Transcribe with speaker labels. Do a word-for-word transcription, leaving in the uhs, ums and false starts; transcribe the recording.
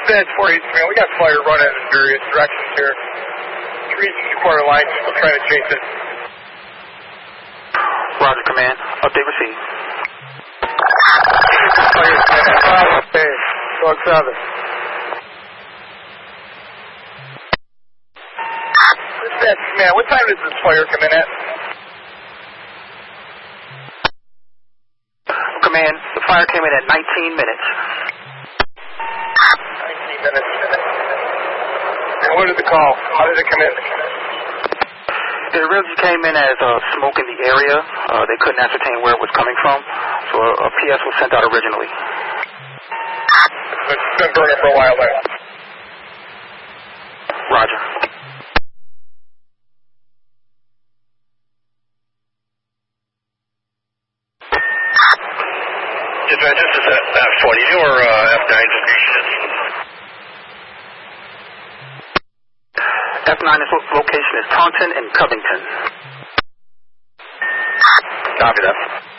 Speaker 1: That's four eight, man. We got fire running in various directions here. Three quarter lines, we're trying to chase it.
Speaker 2: Roger, command. Update received.
Speaker 1: Fire, command. Okay, dog seven. Dispatch, command. What time does this fire come in at?
Speaker 2: Command, the fire came in at nineteen minutes.
Speaker 1: nineteen minutes. And what did the call? How did it come in?
Speaker 2: It really came in as uh, smoke in the area. Uh, they couldn't ascertain where it was coming from, so a, a P S was sent out originally.
Speaker 1: It's been burning for a while there.
Speaker 2: Roger.
Speaker 3: Dispatch, this is F twenty. Your uh, F nine location is?
Speaker 2: F nine's location is Taunton and Covington.
Speaker 3: Copy that.